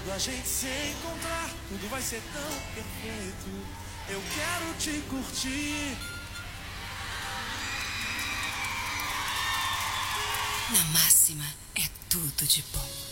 Quando a gente se encontrar, tudo vai ser tão perfeito. Eu quero te curtir. Na Máxima é tudo de bom.